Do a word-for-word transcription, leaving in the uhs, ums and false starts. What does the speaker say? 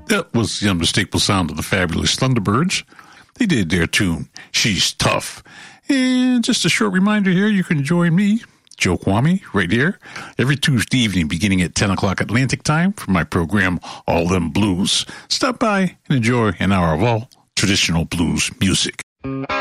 That was the unmistakable sound of the fabulous Thunderbirds. They did their tune, She's Tough. And just a short reminder here, you can join me, Joe Kwame, right here, every Tuesday evening beginning at ten o'clock Atlantic time for my program, All Them Blues. Stop by and enjoy an hour of all traditional blues music.